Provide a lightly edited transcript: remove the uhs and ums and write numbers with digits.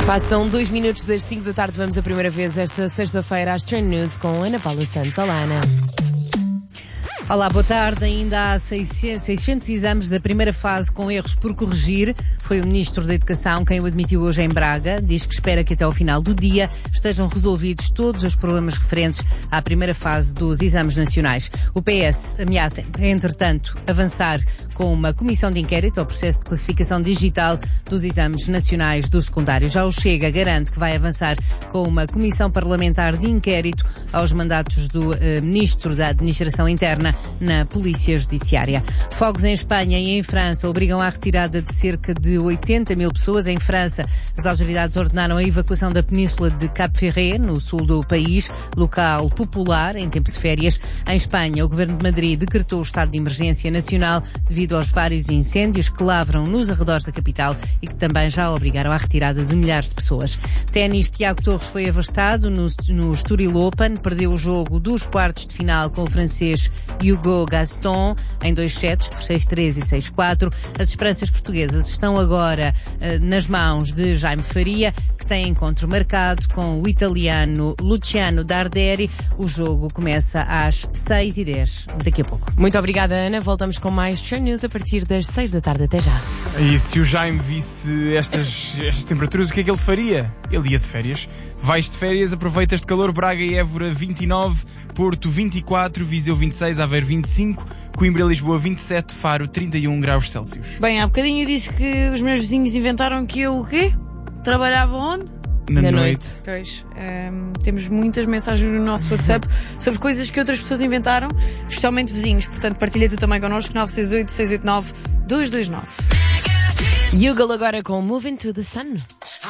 Passam 2 minutos das 5 da tarde. Vamos a primeira vez esta sexta-feira às Trend News com Ana Paula Santos. Olá, Ana. Olá, boa tarde. Ainda há 600 exames da primeira fase com erros por corrigir. Foi o Ministro da Educação quem o admitiu hoje em Braga. Diz que espera que até ao final do dia estejam resolvidos todos os problemas referentes à primeira fase dos exames nacionais. O PS ameaça, entretanto, avançar com uma comissão de inquérito ao processo de classificação digital dos exames nacionais do secundário. Já o Chega garante que vai avançar com uma comissão parlamentar de inquérito aos mandatos do Ministro da Administração Interna na Polícia Judiciária. Fogos em Espanha e em França obrigam à retirada de cerca de 80 mil pessoas. Em França, as autoridades ordenaram a evacuação da península de Cap Ferret, no sul do país, local popular em tempo de férias. Em Espanha, o Governo de Madrid decretou o estado de emergência nacional devido aos vários incêndios que lavram nos arredores da capital e que também já obrigaram à retirada de milhares de pessoas. Ténis, Tiago Torres foi afastado no Estoril Open, perdeu o jogo dos quartos de final com o francês Hugo Gaston em 2 sets, por 6-3 e 6-4. As esperanças portuguesas estão agora nas mãos de Jaime Faria, que tem encontro marcado com o italiano Luciano Darderi. O jogo começa às 6h10, daqui a pouco. Muito obrigada, Ana. Voltamos com mais Trend News a partir das 6 da tarde. Até já. E se o Jaime visse estas temperaturas, o que é que ele faria? Ele ia de férias. Vais de férias, aproveita este calor. Braga e Évora 29, Porto 24, Viseu 26, Aveiro 25, Coimbra e Lisboa 27, Faro 31 graus Celsius. Bem, há bocadinho eu disse que os meus vizinhos inventaram que eu o quê? Trabalhava onde? Na noite. Pois, temos muitas mensagens no nosso WhatsApp sobre coisas que outras pessoas inventaram, especialmente vizinhos. Portanto, partilha tu também connosco, 968-689-229. Yugal agora com Moving to the Sun.